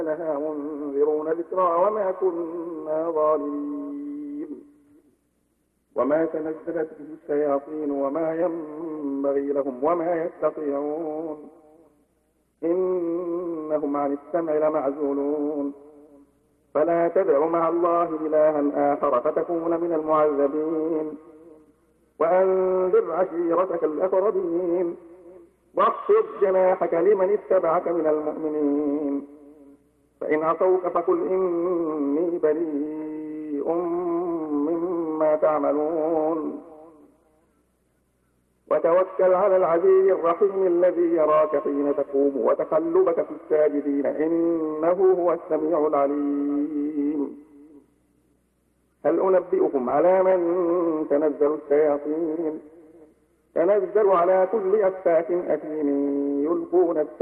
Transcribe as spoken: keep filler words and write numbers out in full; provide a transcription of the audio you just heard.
لها منذرون ذكرى وما كنا ظالمين. وما تنزلت به الشياطين وما ينبغي لهم وما يستطيعون، إنهم عن السمع لمعزولون. فلا تدع مع الله إلها آخر فتكون من المعذبين. وأنذر عشيرتك الأقربين واخفض جناحك لمن اتبعك من المؤمنين. فإن عصوك فقل إني بريء مما تعملون. وتوكل على العزيز الرحيم الذي يراك حين تقوم وتقلبك في الساجدين، إنه هو السميع العليم. هل أنبئكم على من تنزل الشياطين؟ تنزل على كل أفاك أثيم يلقون السمع